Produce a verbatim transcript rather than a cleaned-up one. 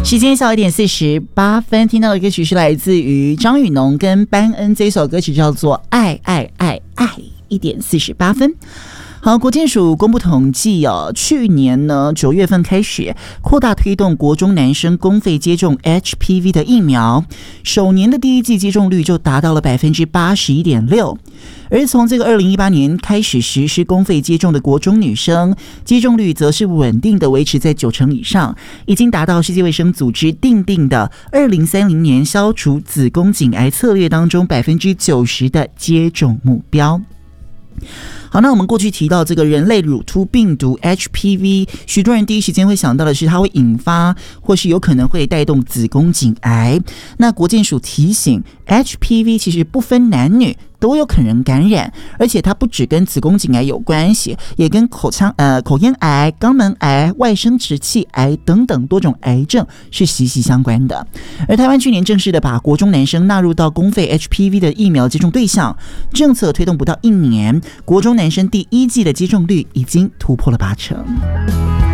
时间下午一点四十八分，听到的歌曲是来自于张宇农跟班恩，这首歌曲叫做《爱爱爱爱》。一点四十八分。好，国健署公布统计哦，去年呢九月份开始扩大推动国中男生公费接种 H P V 的疫苗，首年的第一剂接种率就达到了百分之八十一点六。而从这个二零一八年开始实施公费接种的国中女生，接种率则是稳定的维持在九成以上，已经达到世界卫生组织订定的二零三零年消除子宫颈癌策略当中百分之九十的接种目标。好，那我们过去提到这个人类乳突病毒 H P V， 许多人第一时间会想到的是它会引发或是有可能会带动子宫颈癌。那国健署提醒 H P V 其实不分男女都有可能感染，而且它不只跟子宫颈癌有关系，也跟口腔呃口咽癌、肛门癌、外生殖器癌等等多种癌症是息息相关的。而台湾去年正式的把国中男生纳入到公费 H P V 的疫苗接种对象，政策推动不到一年，国中男生第一剂的接种率已经突破了八成。